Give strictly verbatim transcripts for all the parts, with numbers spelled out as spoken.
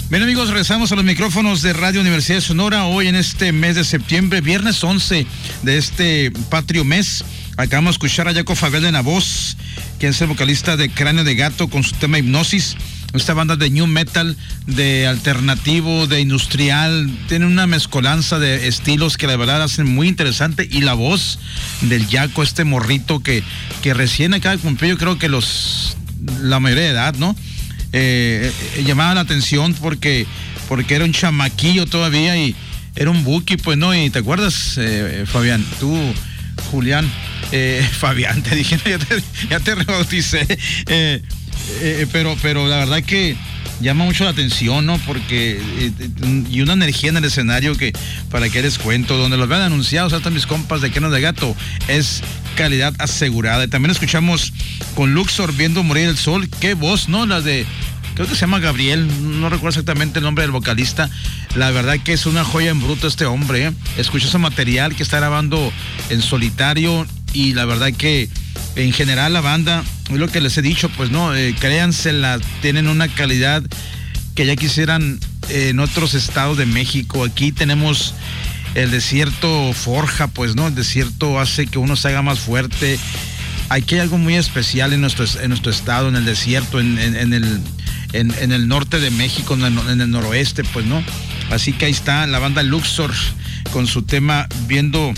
Bien, amigos, regresamos a los micrófonos de Radio Universidad de Sonora hoy en este mes de septiembre, viernes once de este patrio mes. Acabamos de escuchar a Jaco Fabián en la voz, quien es el vocalista de Cráneo de Gato con su tema Hipnosis. Esta banda de new metal, de alternativo, de industrial, tiene una mezcolanza de estilos que la verdad hacen muy interesante. Y la voz del Jaco, este morrito que, que recién acaba de cumplir, yo creo que los la mayoría de edad, ¿no? Eh, eh, llamaba la atención porque, porque era un chamaquillo todavía y era un buki, pues, ¿no? Y te acuerdas, eh, Fabián, tú, Julián, eh, Fabián, te dije, ya te, ya te rebauticé, eh, eh, pero, pero la verdad que llama mucho la atención, ¿no? Porque, eh, y una energía en el escenario que, para que les cuento, donde los vean anunciados, hasta mis compas de Cráneo de Gato, es calidad asegurada. Y también escuchamos con Luxor, Viendo Morir el Sol. Qué voz, ¿no? La de, creo que se llama Gabriel, no recuerdo exactamente el nombre del vocalista. La verdad que es una joya en bruto este hombre, ¿eh? Escuché ese material que está grabando en solitario y la verdad que en general la banda, es lo que les he dicho, pues no, eh, créansela, tienen una calidad que ya quisieran eh, en otros estados de México. Aquí tenemos el desierto forja, pues no, el desierto hace que uno se haga más fuerte. Aquí hay algo muy especial en nuestro, en nuestro estado, en el desierto, en, en, en el en, en el norte de México, en el, en el noroeste, pues no. Así que ahí está la banda Luxor con su tema Viendo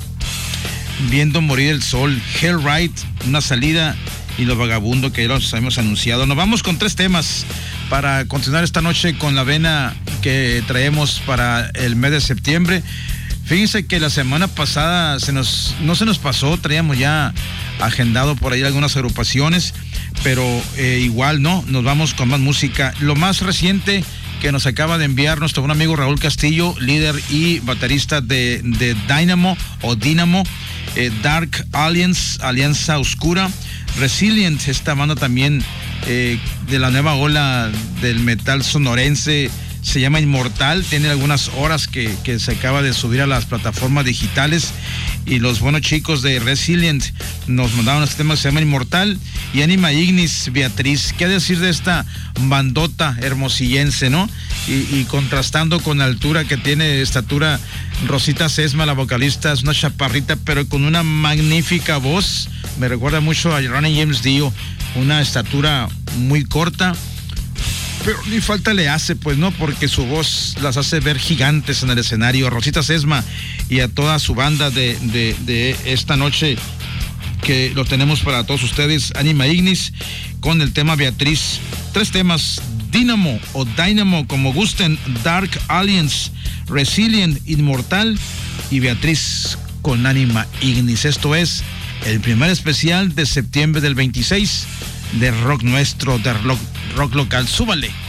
Viendo Morir el Sol, Hellride, Una Salida y Los Vagabundos, que ya los hemos anunciado. Nos vamos con tres temas para continuar esta noche con la vena que traemos para el mes de septiembre. Fíjense que la semana pasada se nos, no se nos pasó, traíamos ya agendado por ahí algunas agrupaciones, pero eh, igual no, nos vamos con más música. Lo más reciente que nos acaba de enviar nuestro buen amigo Raúl Castillo, líder y baterista de, de Dynamo o Dynamo, eh, Dark Alliance, Alianza Oscura, Resilient, esta banda también eh, de la nueva ola del metal sonorense, se llama Inmortal, tiene algunas horas que, que se acaba de subir a las plataformas digitales y los buenos chicos de Resilient nos mandaron este tema que se llama Inmortal. Y Anima Ignis, Beatriz, ¿qué decir de esta bandota hermosillense, no? Y, y contrastando con la altura que tiene, estatura, Rosita Sesma, la vocalista, es una chaparrita pero con una magnífica voz, me recuerda mucho a Ronnie James Dio, una estatura muy corta, pero ni falta le hace, pues no, porque su voz las hace ver gigantes en el escenario. A Rosita Sesma y a toda su banda de, de, de esta noche que lo tenemos para todos ustedes, Anima Ignis con el tema Beatriz. Tres temas, Dynamo o Dynamo, como gusten, Dark Alliance, Resilient, Inmortal y Beatriz con Anima Ignis. Esto es el primer especial de septiembre del veintiséis de rock nuestro, de rock, rock local. Súbale.